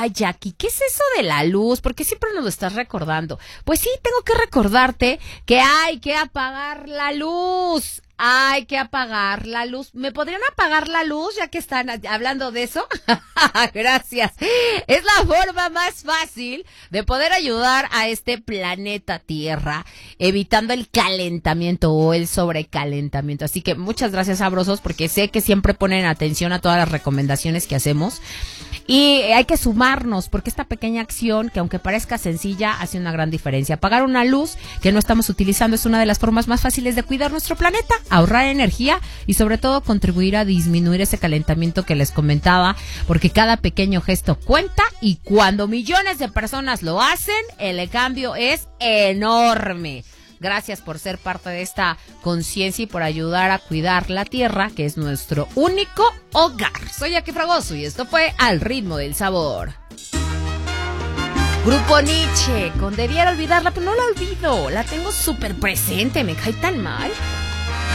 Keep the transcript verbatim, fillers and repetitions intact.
Ay, Jackie, ¿qué es eso de la luz? ¿Por qué siempre nos lo estás recordando? Pues sí, tengo que recordarte que hay que apagar la luz. Hay que apagar la luz. ¿Me podrían apagar la luz ya que están hablando de eso? Gracias. Es la forma más fácil de poder ayudar a este planeta Tierra, evitando el calentamiento o el sobrecalentamiento. Así que muchas gracias, sabrosos, porque sé que siempre ponen atención a todas las recomendaciones que hacemos. Y hay que sumarnos, porque esta pequeña acción, que aunque parezca sencilla, hace una gran diferencia. Apagar una luz que no estamos utilizando es una de las formas más fáciles de cuidar nuestro planeta, ahorrar energía y sobre todo contribuir a disminuir ese calentamiento que les comentaba, porque cada pequeño gesto cuenta y cuando millones de personas lo hacen, el cambio es enorme. Gracias por ser parte de esta conciencia y por ayudar a cuidar la tierra, que es nuestro único hogar. Soy Jackie Fragoso y esto fue Al Ritmo del Sabor. Grupo Nietzsche, con Debiera Olvidarla, pero no la olvido, la tengo súper presente, me cae tan mal.